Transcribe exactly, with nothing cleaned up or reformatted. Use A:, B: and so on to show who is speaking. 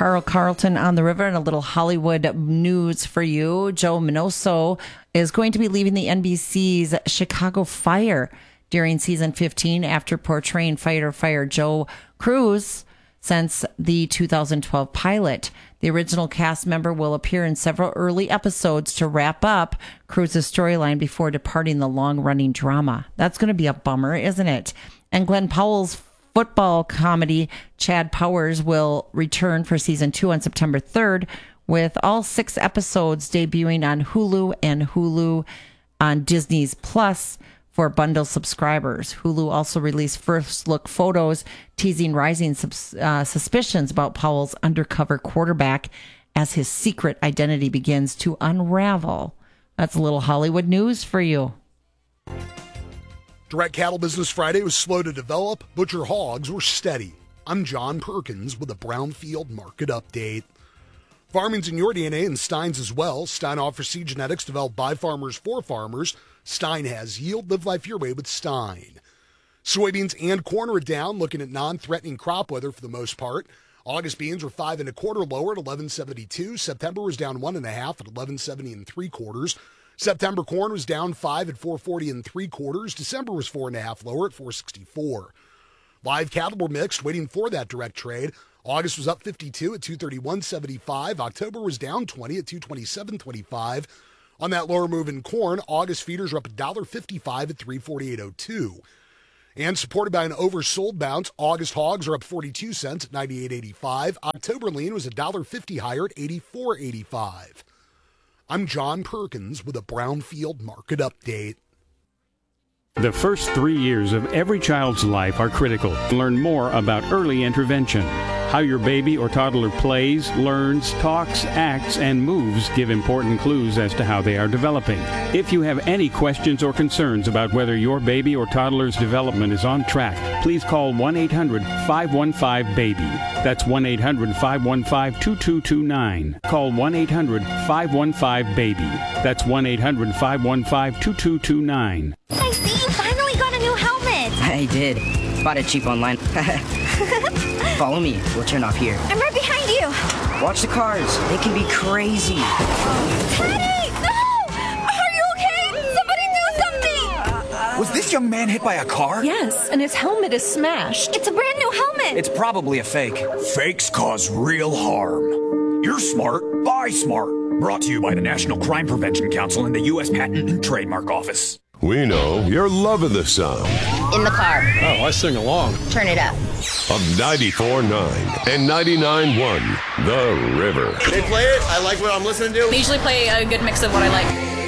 A: Carl Carlton on the River, and a little Hollywood news for you. Joe Minoso is going to be leaving the N B C's Chicago Fire during season fifteen after portraying fighter-fire Joe Cruz since the two thousand twelve pilot. The original cast member will appear in several early episodes to wrap up Cruz's storyline before departing the long-running drama. That's going to be a bummer, isn't it? And Glenn Powell's football comedy Chad Powers will return for season two on September third, with all six episodes debuting on Hulu and Hulu on Disney's Plus for bundle subscribers. Hulu also released first look photos teasing rising subs- uh, suspicions about Powell's undercover quarterback as his secret identity begins to unravel. That's a little Hollywood news for you.
B: Direct Cattle Business Friday was slow to develop. Butcher hogs were steady. I'm John Perkins with a Brownfield Market Update. Farming's in your D N A and Stein's as well. Stein offers seed genetics developed by farmers for farmers. Stein has yield. Live life your way with Stein. Soybeans and corn are down, looking at non-threatening crop weather for the most part. August beans were five and a quarter lower at eleven seventy-two. September was down one and a half at eleven seventy and three quarters. September corn was down five at four forty and three quarters. December was four and a half lower at four sixty-four. Live cattle were mixed, waiting for that direct trade. August was up fifty-two at two thirty-one seventy-five. October was down twenty at two twenty-seven twenty-five. On that lower move in corn, August feeders are up one dollar fifty-five at three forty-eight oh two. And supported by an oversold bounce, August hogs are up forty-two cents at ninety-eight eighty-five. October lean was one dollar fifty higher at eighty-four eighty-five. I'm John Perkins with a Brownfield Market Update.
C: The first three years of every child's life are critical. Learn more about early intervention. How your baby or toddler plays, learns, talks, acts, and moves give important clues as to how they are developing. If you have any questions or concerns about whether your baby or toddler's development is on track, please call one eight hundred five one five baby. That's one eight hundred five one five two two two nine. Call one eight hundred five one five baby. That's one eight hundred five one five two two two nine.
D: Hey, Steve, finally got a new helmet.
E: I did. Bought it cheap online. Follow me. We'll turn off here.
D: I'm right behind you.
E: Watch the cars. They can be crazy.
D: Teddy! No! Are you okay? Somebody do something!
F: Was this young man hit by a car?
G: Yes, and his helmet is smashed.
D: It's a brand new helmet.
F: It's probably a fake. Fakes cause real harm. You're smart. Buy smart. Brought to you by the National Crime Prevention Council and the U S Patent and Trademark Office.
H: We know you're loving the sound.
I: In the car.
J: Oh, I sing along.
I: Turn it up.
H: Of ninety-four point nine and ninety-nine point one, The River.
K: They play it. I like what I'm listening to.
L: They usually play a good mix of what I like.